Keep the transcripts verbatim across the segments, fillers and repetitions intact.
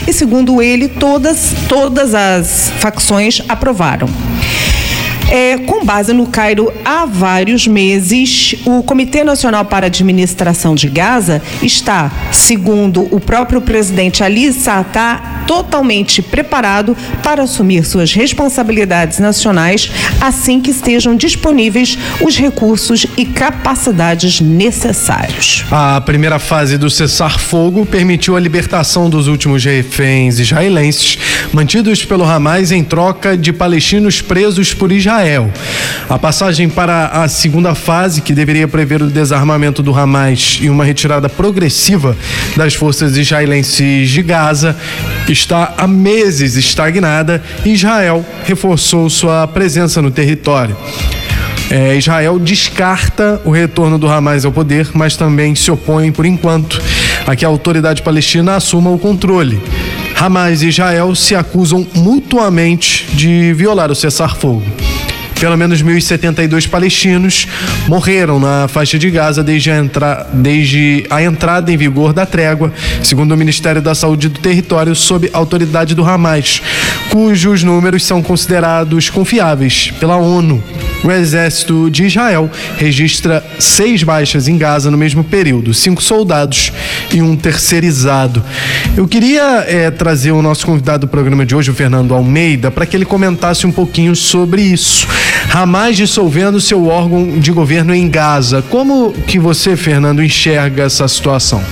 e, segundo ele, todas, todas as facções aprovaram. É, com base no Cairo, há vários meses, o Comitê Nacional para a Administração de Gaza está, segundo o próprio presidente Ali Sattah, totalmente preparado para assumir suas responsabilidades nacionais assim que estejam disponíveis os recursos e capacidades necessários. A primeira fase do cessar-fogo permitiu a libertação dos últimos reféns israelenses mantidos pelo Hamas em troca de palestinos presos por Israel. A passagem para a segunda fase, que deveria prever o desarmamento do Hamas e uma retirada progressiva das forças israelenses de Gaza, está há meses estagnada e Israel reforçou sua presença no território. É, Israel descarta o retorno do Hamas ao poder, mas também se opõe, por enquanto, a que a autoridade palestina assuma o controle. Hamas e Israel se acusam mutuamente de violar o cessar-fogo. Pelo menos mil e setenta e dois palestinos morreram na faixa de Gaza desde a, entra... desde a entrada em vigor da trégua, segundo o Ministério da Saúde do território, sob autoridade do Hamas, cujos números são considerados confiáveis pela ONU. O exército de Israel registra seis baixas em Gaza no mesmo período, cinco soldados e um terceirizado. Eu queria é, trazer o nosso convidado do programa de hoje, o Fernando Almeida, para que ele comentasse um pouquinho sobre isso. Hamas dissolvendo seu órgão de governo em Gaza. Como que você, Fernando, enxerga essa situação?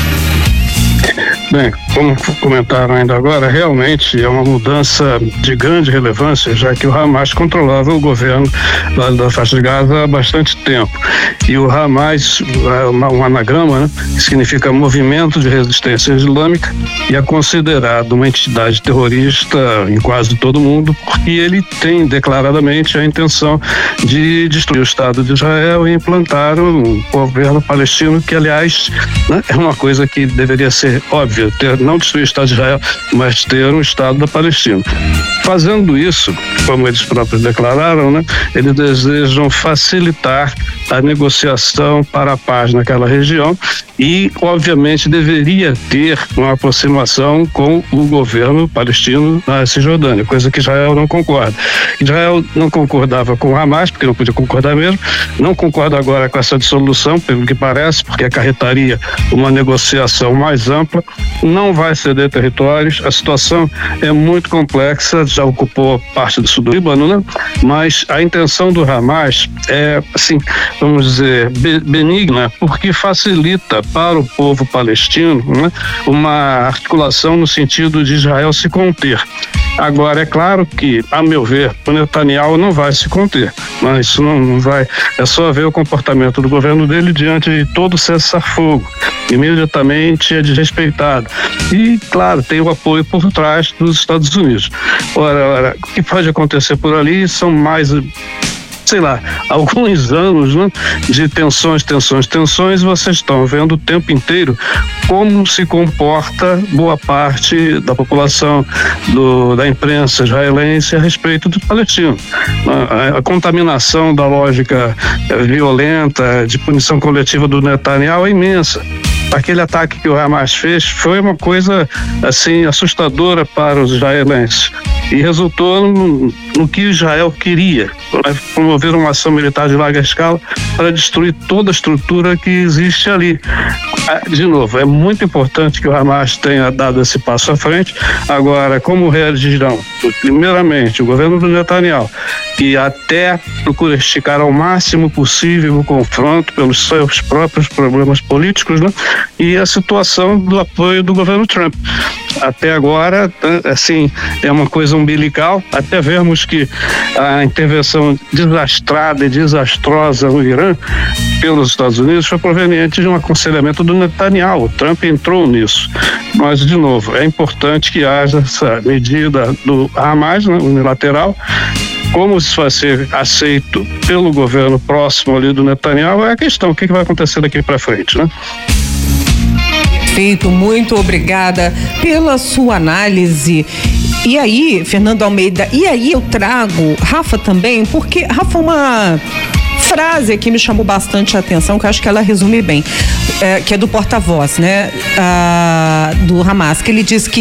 Bem, como comentaram ainda agora, realmente é uma mudança de grande relevância, já que o Hamas controlava o governo lá da faixa de Gaza há bastante tempo. E o Hamas, um anagrama, né, que significa Movimento de Resistência Islâmica, e é considerado uma entidade terrorista em quase todo o mundo, porque ele tem declaradamente a intenção de destruir o Estado de Israel e implantar um governo palestino, que, aliás, né, é uma coisa que deveria ser óbvia. Ter, não destruir o Estado de Israel, mas ter um Estado da Palestina. Fazendo isso, como eles próprios declararam, né, eles desejam facilitar a negociação para a paz naquela região e, obviamente, deveria ter uma aproximação com o governo palestino na Cisjordânia, coisa que Israel não concorda. Israel não concordava com o Hamas, porque não podia concordar mesmo, não concorda agora com essa dissolução, pelo que parece, porque acarretaria uma negociação mais ampla, não vai ceder territórios, a situação é muito complexa, já ocupou parte do sul do Líbano, né? Mas a intenção do Hamas é, assim, vamos dizer, benigna, porque facilita para o povo palestino, né, uma articulação no sentido de Israel se conter. Agora, é claro que, a meu ver, o Netanyahu não vai se conter, mas isso não, não vai, é só ver o comportamento do governo dele diante de todo cessar-fogo. Imediatamente é desrespeitado. E, claro, tem o apoio por trás dos Estados Unidos. Ora, ora, o que pode acontecer por ali são mais, sei lá, alguns anos, né, de tensões, tensões, tensões. Vocês estão vendo o tempo inteiro como se comporta boa parte da população, do, da imprensa israelense a respeito do palestino. A, a contaminação da lógica violenta de punição coletiva do Netanyahu é imensa. Aquele ataque que o Hamas fez foi uma coisa, assim, assustadora para os israelenses e resultou no, no que Israel queria, né? Promover uma ação militar de larga escala para destruir toda a estrutura que existe ali. De novo, é muito importante que o Hamas tenha dado esse passo à frente. Agora, como reagirão? Primeiramente, o governo do Netanyahu, que até procura esticar ao máximo possível o confronto pelos seus próprios problemas políticos, né? E a situação do apoio do governo Trump. Até agora, assim, é uma coisa umbilical, até vermos que a intervenção desastrada e desastrosa no Irã pelos Estados Unidos foi proveniente de um aconselhamento do Netanyahu. O Trump entrou nisso. Mas, de novo, é importante que haja essa medida do Hamas, né, unilateral. Como isso vai ser aceito pelo governo próximo ali do Netanyahu é a questão. O que vai acontecer daqui para frente, né? Perfeito, muito obrigada pela sua análise. E aí, Fernando Almeida, e aí eu trago Rafa também, porque Rafa, uma frase que me chamou bastante a atenção, que eu acho que ela resume bem, é, que é do porta-voz, né, ah, do Hamas, que ele diz que